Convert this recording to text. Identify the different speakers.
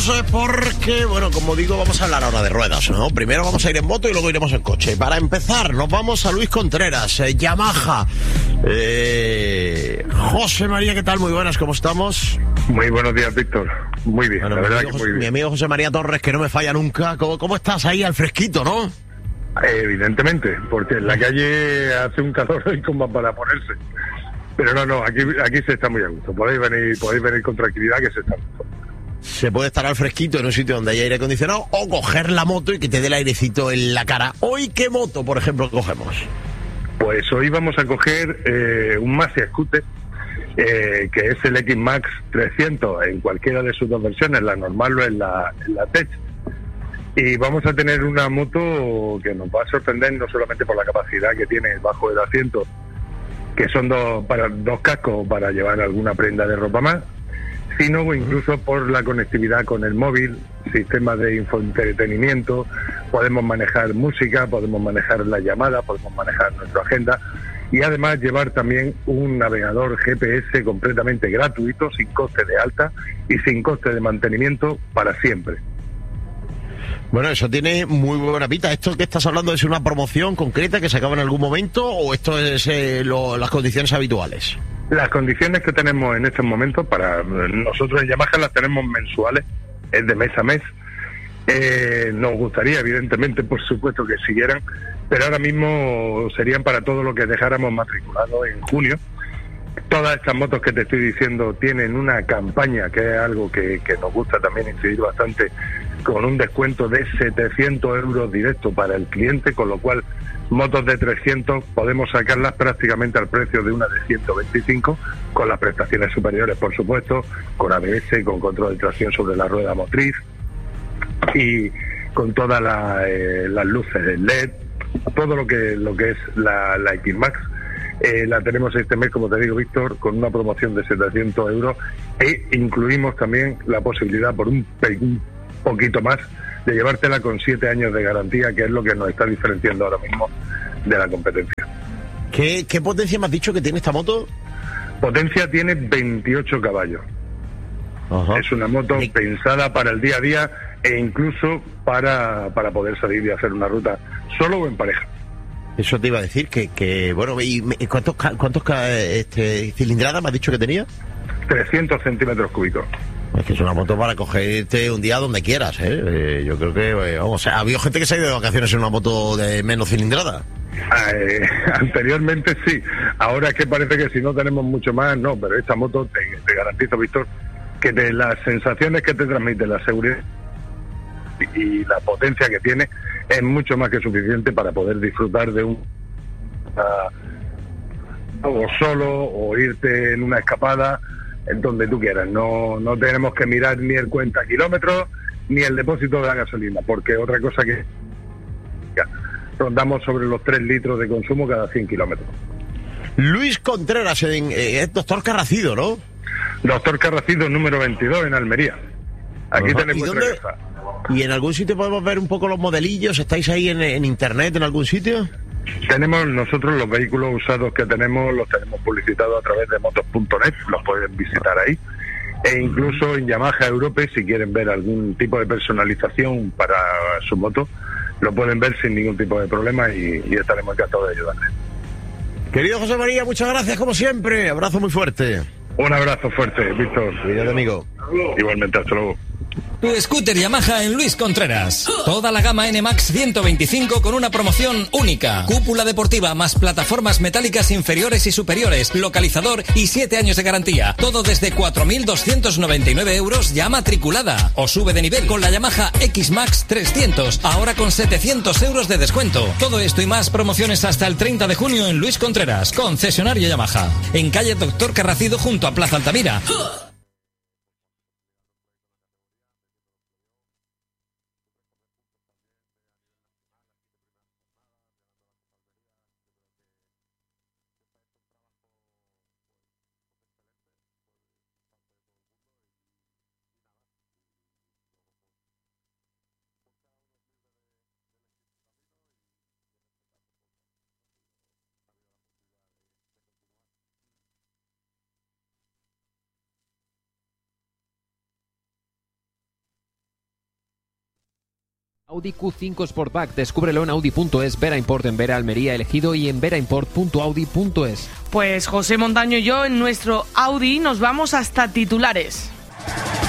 Speaker 1: porque, bueno, como digo, vamos a hablar ahora de ruedas, ¿no? Primero vamos a ir en moto y luego iremos en coche. Para empezar, nos vamos a Luis Contreras, Yamaha. José María, ¿qué tal? Muy buenas, ¿cómo estamos?
Speaker 2: Muy buenos días, Víctor. Muy bien,
Speaker 1: bueno,
Speaker 2: la verdad que muy bien.
Speaker 1: Mi amigo José María Torres, que no me falla nunca. ¿Cómo estás ahí al fresquito, no?
Speaker 2: Evidentemente, porque en la calle hace un calor hoy como para ponerse. Pero no, aquí se está muy a gusto. Podéis venir con tranquilidad, que se está a gusto.
Speaker 1: Se puede estar al fresquito en un sitio donde hay aire acondicionado o coger la moto y que te dé el airecito en la cara. ¿Hoy qué moto, por ejemplo, cogemos?
Speaker 2: Pues hoy vamos a coger un Maxi Scooter, que es el X-Max 300 en cualquiera de sus dos versiones, la normal o en la Tech. Y vamos a tener una moto que nos va a sorprender no solamente por la capacidad que tiene bajo el asiento, que son dos cascos para llevar alguna prenda de ropa más, sino incluso por la conectividad con el móvil, sistemas de infoentretenimiento, podemos manejar música, podemos manejar las llamadas, podemos manejar nuestra agenda y además llevar también un navegador GPS completamente gratuito, sin coste de alta y sin coste de mantenimiento para siempre.
Speaker 1: Bueno, eso tiene muy buena pinta. ¿Esto que estás hablando es una promoción concreta que se acaba en algún momento o esto es las condiciones habituales?
Speaker 2: Las condiciones que tenemos en estos momentos, para nosotros en Yamaha las tenemos mensuales, es de mes a mes. Nos gustaría, evidentemente, por supuesto, que siguieran, pero ahora mismo serían para todo lo que dejáramos matriculado en junio. Todas estas motos que te estoy diciendo tienen una campaña, que es algo que nos gusta también incidir bastante, con un descuento de 700 euros directo para el cliente, con lo cual motos de 300 podemos sacarlas prácticamente al precio de una de 125, con las prestaciones superiores, por supuesto, con ABS, con control de tracción sobre la rueda motriz y con todas las luces de LED, todo lo que es la X-Max. La tenemos este mes, como te digo, Víctor, con una promoción de 700 euros e incluimos también la posibilidad por un poquito más de llevártela con 7 años de garantía, que es lo que nos está diferenciando ahora mismo de la competencia.
Speaker 1: ¿Qué potencia me has dicho que tiene esta moto?
Speaker 2: Potencia tiene 28 caballos. Ajá. Es una moto pensada para el día a día e incluso para poder salir y hacer una ruta solo o en pareja.
Speaker 1: Eso te iba a decir, que bueno, ¿y cuántos cilindradas me has dicho que tenía?
Speaker 2: 300 centímetros cúbicos.
Speaker 1: Es que es una moto para cogerte un día donde quieras, ¿eh? Yo creo que, vamos, ha habido gente que se ha ido de vacaciones en una moto de menos cilindrada.
Speaker 2: Anteriormente sí, ahora es que parece que si no tenemos mucho más, no, pero esta moto te garantizo, Víctor, que las sensaciones que te transmite, la seguridad y la potencia que tiene es mucho más que suficiente para poder disfrutar de o solo o irte en una escapada en donde tú quieras. No tenemos que mirar ni el cuenta kilómetros ni el depósito de la gasolina, porque otra cosa que rondamos sobre los 3 litros de consumo cada 100 kilómetros.
Speaker 1: Luis Contreras, es doctor Carracido, ¿no?
Speaker 2: Doctor Carracido, número 22 en Almería. Aquí tenemos nuestra casa.
Speaker 1: ¿Y en algún sitio podemos ver un poco los modelillos? ¿Estáis ahí en internet, en algún sitio?
Speaker 2: Tenemos nosotros los vehículos usados que tenemos, los tenemos publicitados a través de motos.net, los pueden visitar ahí. E incluso en Yamaha Europe, si quieren ver algún tipo de personalización para su moto, lo pueden ver sin ningún tipo de problema y estaremos encantados de ayudarles.
Speaker 1: Querido José María, muchas gracias como siempre. Abrazo muy fuerte.
Speaker 2: Un abrazo fuerte, Víctor.
Speaker 1: Cuídate, amigo.
Speaker 2: Igualmente, hasta luego.
Speaker 3: Tu scooter Yamaha en Luis Contreras. Toda la gama NMAX 125 con una promoción única. Cúpula deportiva más plataformas metálicas inferiores y superiores, localizador y 7 años de garantía. Todo desde 4.299 euros ya matriculada. O sube de nivel con la Yamaha X-Max 300, ahora con 700 euros de descuento. Todo esto y más promociones hasta el 30 de junio en Luis Contreras, concesionario Yamaha. En calle Doctor Carracido junto a Plaza Altamira.
Speaker 4: Audi Q5 Sportback, descúbrelo en Audi.es, Vera Import en Vera Almería elegido y en veraimport.audi.es.
Speaker 5: Pues José Montaño y yo en nuestro Audi nos vamos hasta titulares.